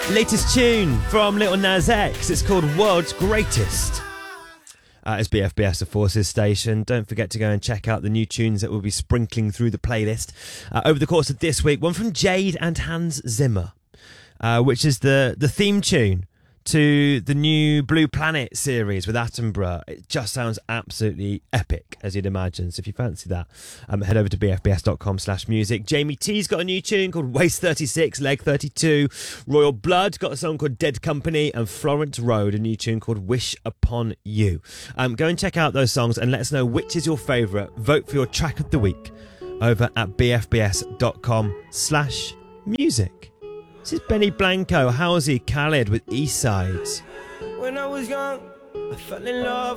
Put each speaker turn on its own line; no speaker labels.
Latest tune from Lil Nas X. It's called World's Greatest. It's BFBS, the Forces station. Don't forget to go and check out the new tunes that we'll be sprinkling through the playlist over the course of this week. One from Jade and Hans Zimmer, which is the theme tune to the new Blue Planet series with Attenborough. It just sounds absolutely epic, as you'd imagine. So if you fancy that, head over to bfbs.com/music. Jamie T's got a new tune called Waist 36, Leg 32. Royal Blood got a song called Dead Company, and Florence Road a new tune called Wish Upon You. Go and check out those songs and let us know which is your favourite. Vote for your track of the week over at bfbs.com/music. This is Benny Blanco, Halsey, Khaled with East Sides.
When I was young, I fell in love